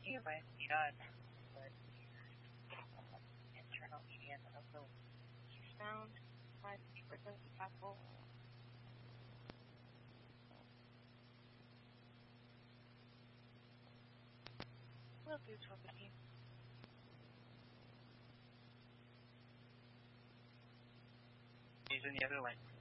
looking at my CDOT, but internal median of the eastbound 5% possible. We'll do 12:15. Using the other lane.